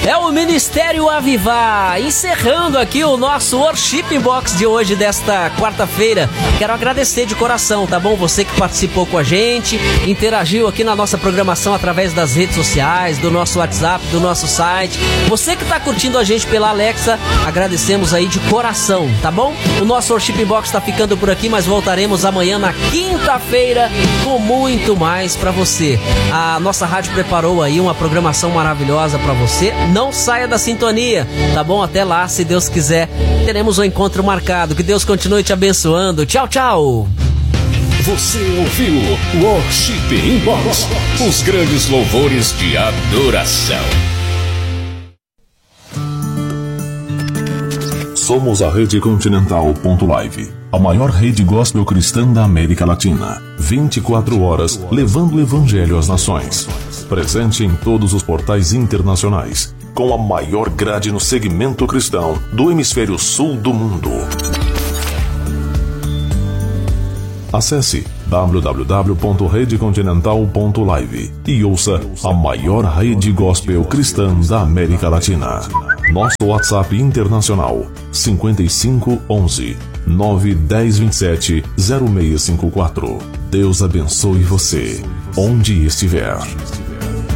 É o Ministério Avivar, encerrando aqui o nosso Worship Box de hoje, desta quarta-feira. Quero agradecer de coração, tá bom? Você que participou com a gente, interagiu aqui na nossa programação através das redes sociais, do nosso WhatsApp, do nosso site. Você que tá curtindo a gente pela Alexa, agradecemos aí de coração, tá bom? O nosso Worship Box tá ficando por aqui, mas voltaremos amanhã na quinta-feira com muito mais pra você. A nossa rádio preparou aí uma programação maravilhosa pra você. Não saia da sintonia, tá bom? Até lá, se Deus quiser, teremos um encontro marcado. Que Deus continue te abençoando. Tchau, tchau. Você ouviu Worship Inbox, os grandes louvores de adoração. Somos a Rede Continental.live, a maior rede gospel cristã da América Latina. 24 horas levando o evangelho às nações. Presente em todos os portais internacionais, com a maior grade no segmento cristão do hemisfério sul do mundo. Acesse www.redecontinental.live e ouça a maior rede gospel cristã da América Latina. Nosso WhatsApp internacional 5511 91027 0654. Deus abençoe você, onde estiver.